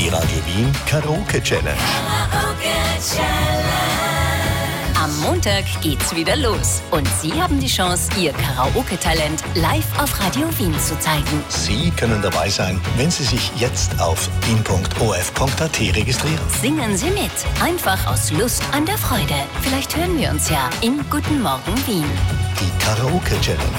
Radio Wien Karaoke Challenge. Am Montag geht's wieder los und Sie haben die Chance, Ihr Karaoke-Talent live auf Radio Wien zu zeigen. Sie können dabei sein, wenn Sie sich jetzt auf wien.of.at registrieren. Singen Sie mit, einfach aus Lust an der Freude. Vielleicht hören wir uns ja in Guten Morgen Wien. Die Karaoke Challenge.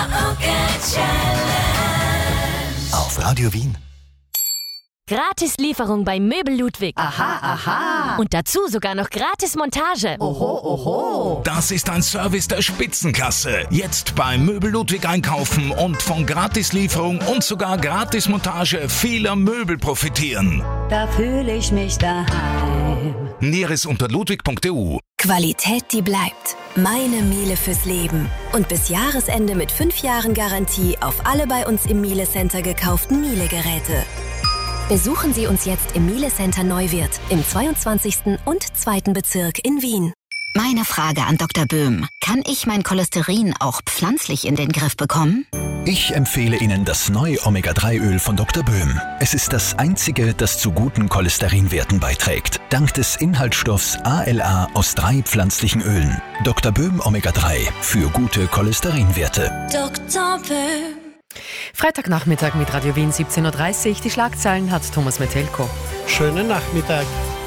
Auf Radio Wien. Gratislieferung bei Möbel Ludwig. Aha, aha. Und dazu sogar noch gratis Montage. Oho, oho. Das ist ein Service der Spitzenklasse. Jetzt bei Möbel Ludwig einkaufen und von Gratislieferung und sogar Gratismontage vieler Möbel profitieren. Da fühle ich mich daheim. Näheres unter ludwig.eu. Qualität, die bleibt. Meine Miele fürs Leben. Und bis Jahresende mit 5 Jahren Garantie auf alle bei uns im Miele Center gekauften Miele-Geräte. Besuchen Sie uns jetzt im Miele Center Neuwirth im 22. und 2. Bezirk in Wien. Meine Frage an Dr. Böhm. Kann ich mein Cholesterin auch pflanzlich in den Griff bekommen? Ich empfehle Ihnen das neue Omega-3-Öl von Dr. Böhm. Es ist das einzige, das zu guten Cholesterinwerten beiträgt. Dank des Inhaltsstoffs ALA aus 3 pflanzlichen Ölen. Dr. Böhm Omega-3 für gute Cholesterinwerte. Dr. Böhm. Freitagnachmittag mit Radio Wien 17.30 Uhr. Die Schlagzeilen hat Thomas Metelko. Schönen Nachmittag.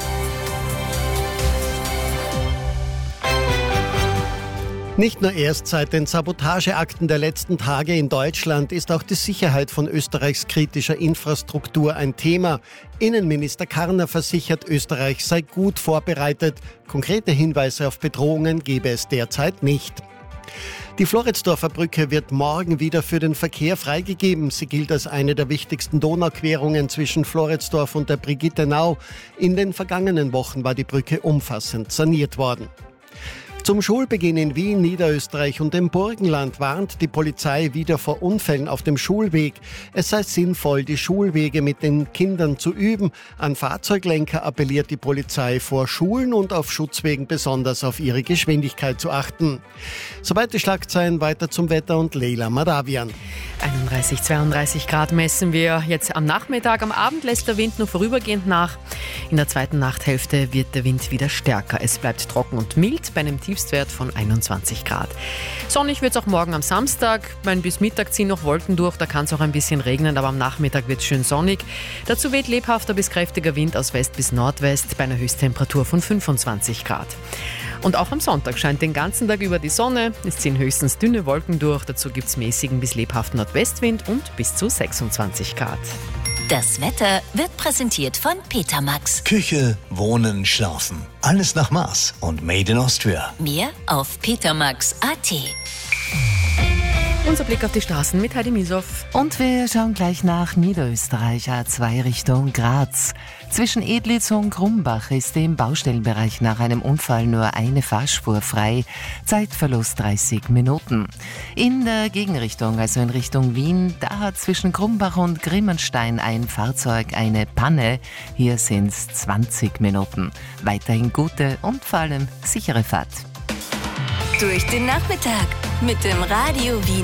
Nicht nur erst seit den Sabotageakten der letzten Tage in Deutschland ist auch die Sicherheit von Österreichs kritischer Infrastruktur ein Thema. Innenminister Karner versichert, Österreich sei gut vorbereitet. Konkrete Hinweise auf Bedrohungen gebe es derzeit nicht. Die Floridsdorfer Brücke wird morgen wieder für den Verkehr freigegeben. Sie gilt als eine der wichtigsten Donauquerungen zwischen Floridsdorf und der Brigittenau. In den vergangenen Wochen war die Brücke umfassend saniert worden. Zum Schulbeginn in Wien, Niederösterreich und dem Burgenland warnt die Polizei wieder vor Unfällen auf dem Schulweg. Es sei sinnvoll, die Schulwege mit den Kindern zu üben. An Fahrzeuglenker appelliert die Polizei, vor Schulen und auf Schutzwegen besonders auf ihre Geschwindigkeit zu achten. Soweit die Schlagzeilen, weiter zum Wetter und Leila Madavian. 31, 32 Grad messen wir jetzt am Nachmittag. Am Abend lässt der Wind nur vorübergehend nach. In der zweiten Nachthälfte wird der Wind wieder stärker. Es bleibt trocken und mild bei einem Tiefstwert von 21 Grad. Sonnig wird es auch morgen am Samstag. Bis Mittag ziehen noch Wolken durch, da kann es auch ein bisschen regnen, aber am Nachmittag wird es schön sonnig. Dazu weht lebhafter bis kräftiger Wind aus West bis Nordwest bei einer Höchsttemperatur von 25 Grad. Und auch am Sonntag scheint den ganzen Tag über die Sonne. Es ziehen höchstens dünne Wolken durch. Dazu gibt es mäßigen bis lebhaften Nordwestwind und bis zu 26 Grad. Das Wetter wird präsentiert von Petermax. Küche, Wohnen, Schlafen. Alles nach Maß und Made in Austria. Mehr auf petermax.at. Unser Blick auf die Straßen mit Heidi Misow. Und wir schauen gleich nach Niederösterreich, A2 Richtung Graz. Zwischen Edlitz und Grumbach ist im Baustellenbereich nach einem Unfall nur eine Fahrspur frei. Zeitverlust 30 Minuten. In der Gegenrichtung, also in Richtung Wien, da hat zwischen Grumbach und Grimmenstein ein Fahrzeug eine Panne. Hier sind es 20 Minuten. Weiterhin gute und vor allem sichere Fahrt. Durch den Nachmittag mit dem Radio Wien.